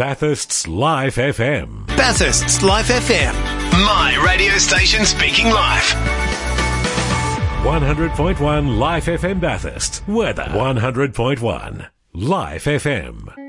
Bathurst's Life FM. Bathurst's Life FM. My radio station speaking life. 100.1 Life FM Bathurst. Weather 100.1 Life FM.